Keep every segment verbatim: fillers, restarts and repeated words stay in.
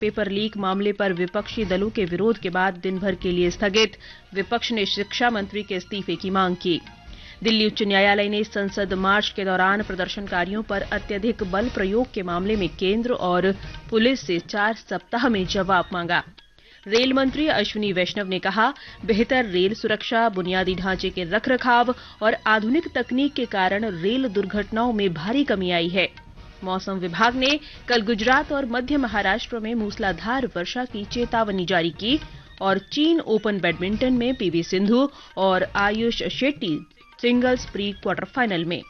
Paper leak मामले पर विपक्षी दलों के विरोध के बाद दिन भर के लिए स्थगित। विपक्ष ने शिक्षा मंत्री के इस्तीफे की मांग की। दिल्ली उच्च न्यायालय ने संसद मार्च के दौरान प्रदर्शनकारियों पर अत्यधिक बल प्रयोग के मामले में केंद्र और पुलिस से चार सप्ताह में जवाब मांगा। रेल मंत्री अश्विनी वैष्णव ने कहा, बेहतर रेल सुरक्षा, बुनियादी ढांचे के रखरखाव और आधुनिक तकनीक के कारण रेल दुर्घटनाओं में भारी कमी आई है। मौसम विभाग ने कल गुजरात और मध्य महाराष्ट्र में मूसलाधार वर्षा की चेतावनी जारी की। और चीन ओपन बैडमिंटन में पीवी सिंधु और Ayush Shetty singles pre quarter final में।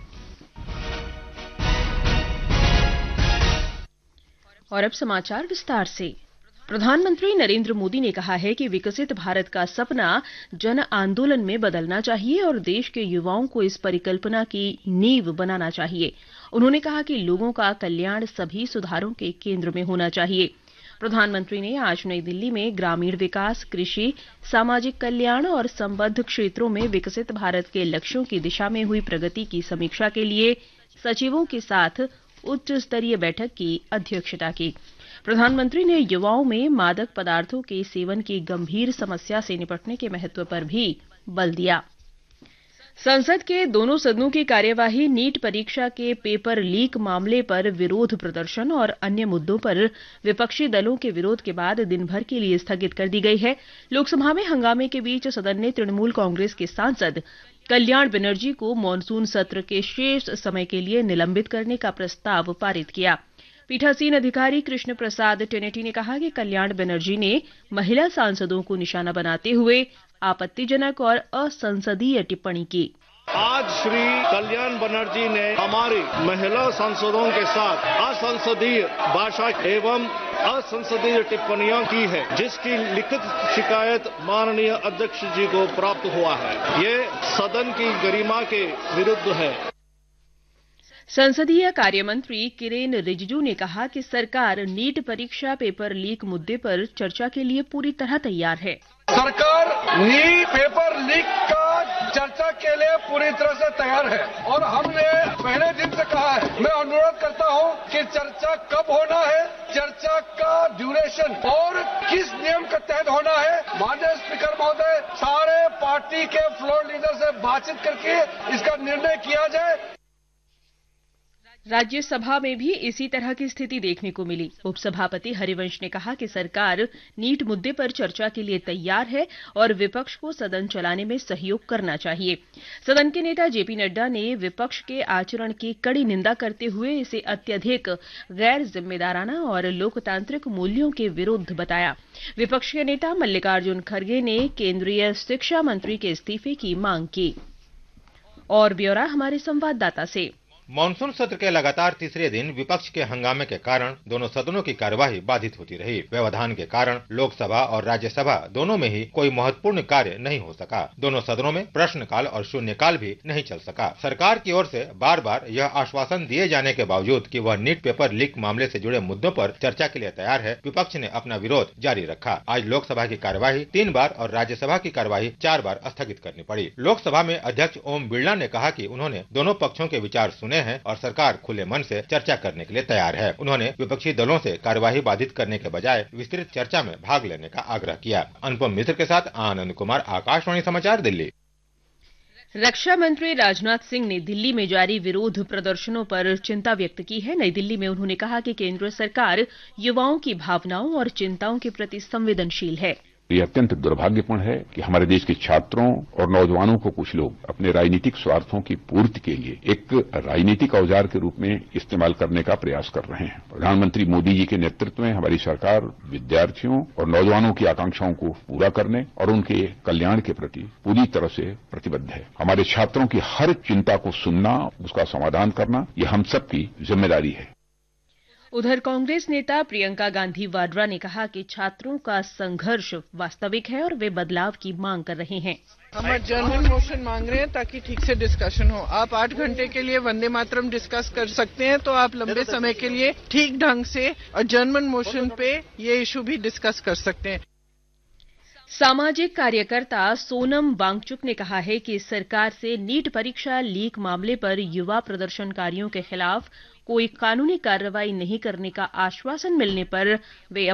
और अब समाचार विस्तार से। प्रधानमंत्री नरेंद्र मोदी ने कहा है कि विकसित भारत का सपना जन आंदोलन में बदलना चाहिए और देश के युवाओं को इस परिकल्पना की नींव बनाना चाहिए। उन्होंने कहा कि लोगों का कल्याण सभी सुधारों के केंद्र में होना चाहिए। प्रधानमंत्री ने आज नई दिल्ली में ग्रामीण विकास, कृषि, सामाजिक कल्याण और संबद्ध क्षेत्रों में विकसित भारत के लक्ष्यों की दिशा में हुई प्रगति की समीक्षा के लिए सचिवों के साथ उच्च स्तरीय बैठक की अध्यक्षता की। प्रधानमंत्री ने युवाओं में मादक पदार्थों के सेवन की गंभीर समस्या से निपटने के महत्व पर भी बल दिया। संसद के दोनों सदनों की कार्यवाही नीट परीक्षा के पेपर लीक मामले पर विरोध प्रदर्शन और अन्य मुद्दों पर विपक्षी दलों के विरोध के बाद दिन भर के लिए स्थगित कर दी गई है। लोकसभा में हंगामे के बीच सदन ने तृणमूल कांग्रेस के सांसद कल्याण बनर्जी को मॉनसून सत्र के शेष समय के लिए निलंबित करने का प्रस्ताव पारित किया। पीठासीन अधिकारी कृष्ण प्रसाद टेनेटी ने कहा कि कल्याण बनर्जी ने महिला सांसदों को निशाना बनाते हुए आपत्तिजनक और असंसदीय टिप्पणी की। आज श्री कल्याण बनर्जी ने हमारी महिला सांसदों के साथ असंसदीय भाषा एवं असंसदीय टिप्पणियां की है, जिसकी लिखित शिकायत माननीय अध्यक्ष जी को प्राप्त हुआ है। ये सदन की गरिमा के विरुद्ध है। संसदीय कार्यमंत्री किरेन रिजिजू ने कहा कि सरकार नीट परीक्षा पेपर लीक मुद्दे पर चर्चा के लिए पूरी तरह तैयार है। सरकार नीट पेपर लीक का चर्चा के लिए पूरी तरह से तैयार है और हमने पहले दिन से कहा है। मैं अनुरोध करता हूं कि चर्चा कब होना है, चर्चा का ड्यूरेशन और किस नियम के तहत होना है। माननीय स्पीकर महोदय, सारे पार्टी के फ्लोर लीडर से बातचीत करके इसका निर्णय किया जाए। राज्यसभा में भी इसी तरह की स्थिति देखने को मिली। उपसभापति हरिवंश ने कहा कि सरकार नीट मुद्दे पर चर्चा के लिए तैयार है और विपक्ष को सदन चलाने में सहयोग करना चाहिए। सदन के नेता जेपी नड्डा ने विपक्ष के आचरण की कड़ी निंदा करते हुए इसे अत्यधिक गैर जिम्मेदाराना और लोकतांत्रिक मूल्यों के विरुद्ध बताया। विपक्ष के नेता मल्लिकार्जुन खड़गे ने केंद्रीय शिक्षा मंत्री के इस्तीफे की मांग की। और ब्यौरा हमारे संवाददाता से। मानसून सत्र के लगातार तीसरे दिन विपक्ष के हंगामे के कारण दोनों सदनों की कार्यवाही बाधित होती रही। व्यवधान के कारण लोकसभा और राज्यसभा दोनों में ही कोई महत्वपूर्ण कार्य नहीं हो सका। दोनों सदनों में प्रश्नकाल और शून्यकाल भी नहीं चल सका। सरकार की ओर से बार बार यह आश्वासन दिए जाने के बावजूद कि वह नीट पेपर लीक मामले से जुड़े मुद्दों पर चर्चा के लिए तैयार है, विपक्ष ने अपना विरोध जारी रखा। आज लोकसभा की कार्यवाही तीन बार और राज्यसभा की कार्यवाही चार बार स्थगित करनी पड़ी। लोकसभा में अध्यक्ष ओम बिरला ने कहा कि उन्होंने दोनों पक्षों के विचार सुने हैं और सरकार खुले मन से चर्चा करने के लिए तैयार है। उन्होंने विपक्षी दलों से कार्यवाही बाधित करने के बजाय विस्तृत चर्चा में भाग लेने का आग्रह किया। अनुपम मिश्र के साथ आनंद कुमार, आकाशवाणी समाचार, दिल्ली। रक्षा मंत्री राजनाथ सिंह ने दिल्ली में जारी विरोध प्रदर्शनों पर चिंता व्यक्त की है। नई दिल्ली में उन्होंने कहा कि केंद्र सरकार युवाओं की भावनाओं और चिंताओं के प्रति संवेदनशील है। ये अत्यंत दुर्भाग्यपूर्ण है कि हमारे देश के छात्रों और नौजवानों को कुछ लोग अपने राजनीतिक स्वार्थों की पूर्ति के लिए एक राजनीतिक औजार के रूप में इस्तेमाल करने का प्रयास कर रहे हैं। प्रधानमंत्री मोदी जी के नेतृत्व में हमारी सरकार विद्यार्थियों और नौजवानों की आकांक्षाओं को पूरा करने और उनके कल्याण के प्रति पूरी तरह से प्रतिबद्ध है। हमारे छात्रों की हर चिंता को सुनना, उसका समाधान करना, ये हम सबकी जिम्मेदारी है। उधर कांग्रेस नेता प्रियंका गांधी वाड्रा ने कहा कि छात्रों का संघर्ष वास्तविक है और वे बदलाव की मांग कर रहे हैं। हम जर्नल मोशन मांग रहे हैं ताकि ठीक से डिस्कशन हो। आप आठ घंटे के लिए वंदे मातरम डिस्कस कर सकते हैं, तो आप लंबे समय के लिए ठीक ढंग से और जर्नल मोशन पे ये इशू भी डिस्कस कर सकते हैं। सामाजिक कार्यकर्ता सोनम वांगचुक ने कहा है कि सरकार से नीट परीक्षा लीक मामले पर युवा प्रदर्शनकारियों के खिलाफ कोई कानूनी कार्रवाई नहीं करने का आश्वासन मिलने पर वे